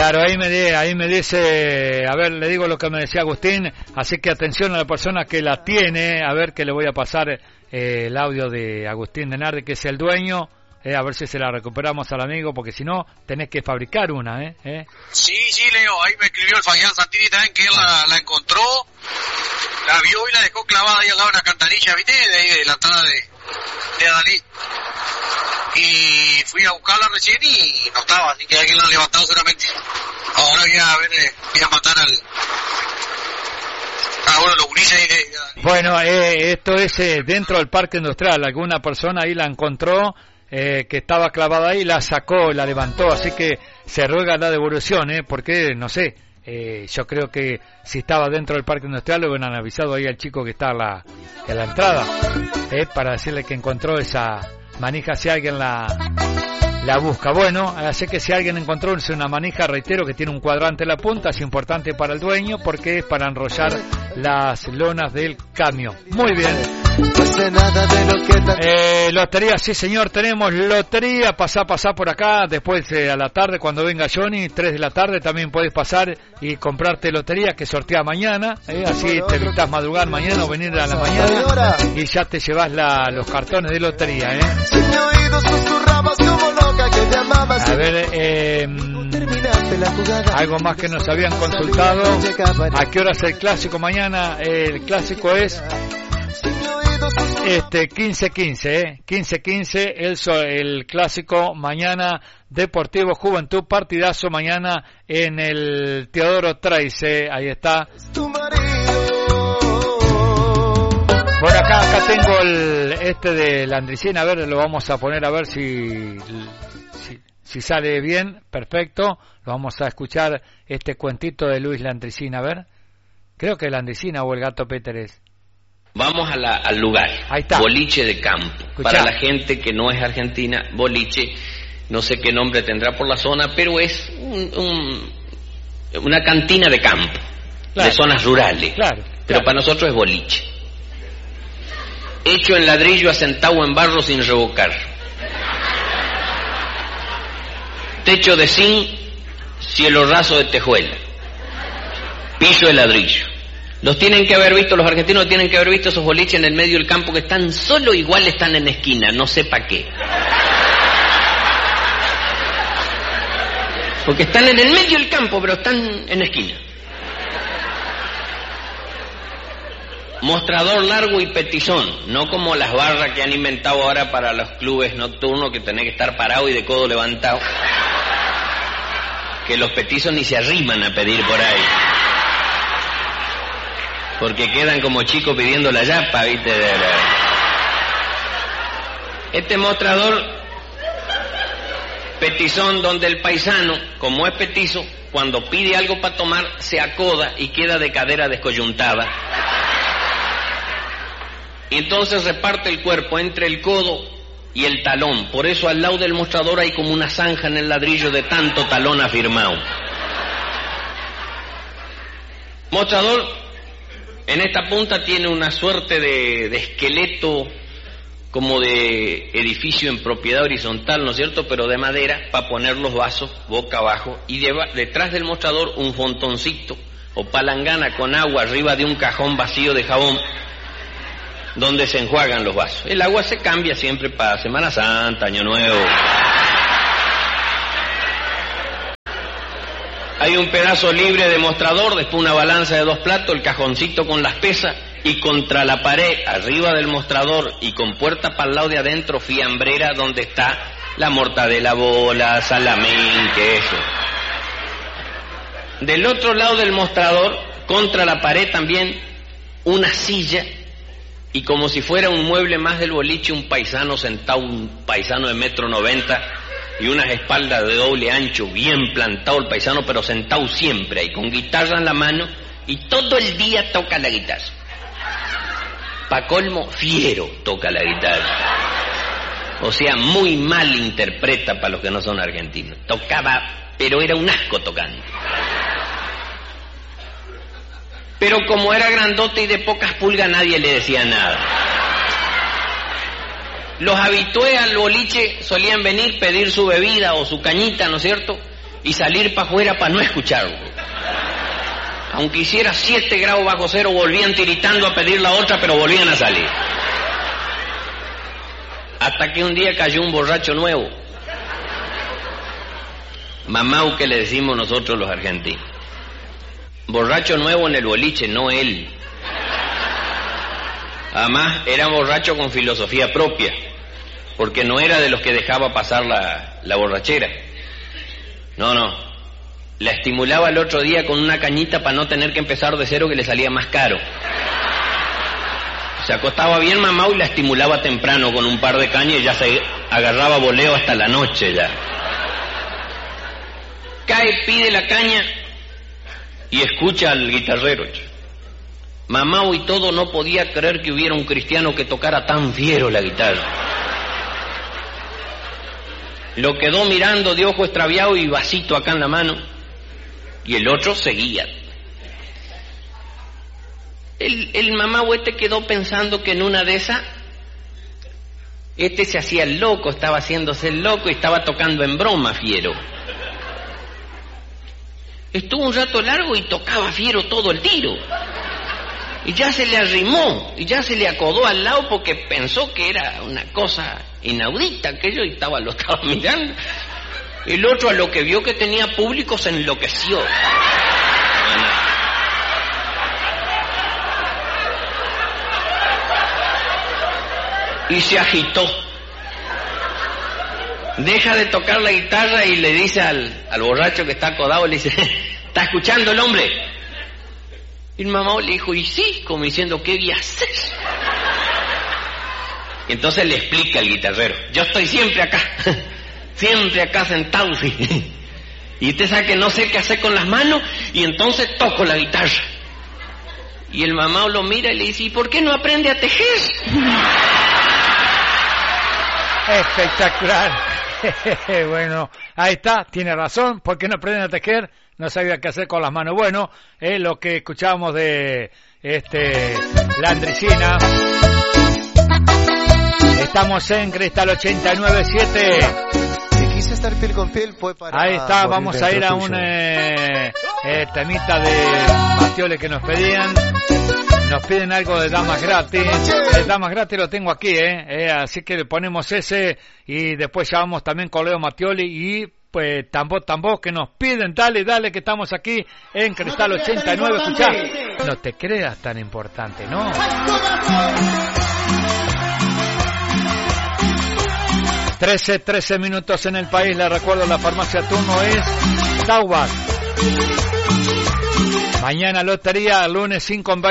Claro, ahí me dice, a ver, le digo lo que me decía Agustín, así que atención a la persona que la tiene, a ver que le voy a pasar el audio de Agustín de Nardi, que es el dueño, a ver si se la recuperamos al amigo, porque si no, tenés que fabricar una, Sí, Leo, ahí me escribió el Fabián Santini también que él la encontró, la vio y la dejó clavada ahí al lado de una cantarilla, ¿viste? De ahí de la entrada de Adalí. Y fui a buscarla recién y no estaba, así que alguien la ha levantado seguramente. Ahora voy a matar los gurises ahí de... Bueno, esto es dentro del parque industrial, alguna persona ahí la encontró, que estaba clavada ahí, la sacó, la levantó, así que se ruega la devolución, porque, no sé, yo creo que si estaba dentro del parque industrial le hubieran avisado ahí al chico que está en la entrada, para decirle que encontró esa manija si alguien la busca. Bueno, así que si alguien encontró una manija, reitero que tiene un cuadrante en la punta, es importante para el dueño porque es para enrollar las lonas del camión. Muy bien. Lotería, sí señor, tenemos lotería, pasá por acá, después a la tarde cuando venga Johnny, 3 de la tarde también podés pasar y comprarte lotería que sortea mañana, así te evitás madrugar mañana o venir a la mañana y ya te llevas los cartones de lotería, A ver, algo más que nos habían consultado, ¿a qué hora es el clásico mañana? El clásico es 15-15, 15-15, el clásico mañana, Deportivo Juventud, partidazo mañana en el Teodoro Traice, ahí está. Bueno, acá tengo el de Landricina, a ver, lo vamos a poner a ver si sale bien, perfecto, lo vamos a escuchar este cuentito de Luis Landricina, a ver, creo que Landricina o el Gato Péteres. Vamos al lugar, ahí está. Boliche de campo. Escuchá. Para la gente que no es argentina, boliche, no sé qué nombre tendrá por la zona, pero es una cantina de campo, claro, de zonas rurales, claro, pero para nosotros es boliche. Hecho en ladrillo, asentado en barro sin revocar. Techo de zinc, cielo raso de tejuela. Piso de ladrillo. Los tienen que haber visto, los argentinos tienen que haber visto esos boliches en el medio del campo que están solo igual, están en esquina, no sé para qué. Porque están en el medio del campo, pero están en esquina. Mostrador largo y petizón, no como las barras que han inventado ahora para los clubes nocturnos que tenés que estar parado y de codo levantado. Que los petizos ni se arriman a pedir por ahí. Porque quedan como chicos pidiendo la yapa, ¿viste? Este mostrador petizón donde el paisano, como es petizo, cuando pide algo para tomar, se acoda y queda de cadera descoyuntada. Y entonces reparte el cuerpo entre el codo y el talón. Por eso al lado del mostrador hay como una zanja en el ladrillo de tanto talón afirmado. Mostrador en esta punta tiene una suerte de esqueleto como de edificio en propiedad horizontal, ¿no es cierto? Pero de madera, para poner los vasos boca abajo. Y detrás del mostrador un fontoncito o palangana con agua arriba de un cajón vacío de jabón, donde se enjuagan los vasos. El agua se cambia siempre para Semana Santa, Año Nuevo. Hay un pedazo libre de mostrador, después una balanza de 2 platos, el cajoncito con las pesas, y contra la pared, arriba del mostrador y con puerta para el lado de adentro, fiambrera, donde está la mortadela bola, salamín, queso. Del otro lado del mostrador, contra la pared también, una silla, y como si fuera un mueble más del boliche, un paisano sentado, un paisano de 1,90 m, y unas espaldas de doble ancho, bien plantado el paisano, pero sentado siempre ahí, con guitarra en la mano, y todo el día toca la guitarra. Pa' colmo, fiero toca la guitarra. O sea, muy mal interpreta para los que no son argentinos. Tocaba, pero era un asco tocando. Pero como era grandote y de pocas pulgas, nadie le decía nada. Los habitués al boliche solían venir, pedir su bebida o su cañita, ¿no es cierto? y salir para afuera para no escucharlo. Aunque hiciera 7 grados bajo cero, volvían tiritando a pedir la otra, pero volvían a salir. Hasta que un día cayó un borracho nuevo. Mamau, que le decimos nosotros los argentinos. Borracho nuevo en el boliche, no él. Además, era borracho con filosofía propia, porque no era de los que dejaba pasar la borrachera. No. La estimulaba el otro día con una cañita para no tener que empezar de cero, que le salía más caro. Se acostaba bien Mamau y la estimulaba temprano con un par de cañas y ya se agarraba voleo hasta la noche ya. Cae, pide la caña y escucha al guitarrero. Mamau y todo no podía creer que hubiera un cristiano que tocara tan fiero la guitarra. Lo quedó mirando de ojo extraviado y vasito acá en la mano. Y el otro seguía. El Mamau quedó pensando que en una de esas, se hacía el loco, estaba haciéndose el loco y estaba tocando en broma fiero. Estuvo un rato largo y tocaba fiero todo el tiro. Y ya se le arrimó, y ya se le acodó al lado porque pensó que era una cosa inaudita aquello y lo estaba mirando. El otro, a lo que vio que tenía público, se enloqueció. Y se agitó. Deja de tocar la guitarra y le dice al borracho que está acodado, le dice, ¿está escuchando el hombre? Y el Mamau le dijo, y sí, como diciendo, ¿qué voy a hacer? Y entonces le explica al guitarrero, yo estoy siempre acá sentado, y usted sabe que no sé qué hacer con las manos, y entonces toco la guitarra. Y el Mamau lo mira y le dice, ¿y por qué no aprende a tejer? Espectacular. Bueno, ahí está, tiene razón, ¿por qué no aprenden a tejer? No sabía qué hacer con las manos. Bueno, lo que escuchábamos de la Andricina. Estamos en Cristal 89.7. Si quise estar piel con piel fue para... Ahí está, vamos a ir a un temita de Mattioli que nos pedían. Nos piden algo de Damas Gratis. El Damas Gratis lo tengo aquí, así que le ponemos ese y después ya vamos también con Leo Mattioli y pues tambor que nos piden. Dale que estamos aquí en Cristal 89. Escuchá, no te creas tan importante, ¿no? 13 minutos en el país. Les recuerdo, la farmacia Turno es Taubac. Mañana lotería, lunes 5:20.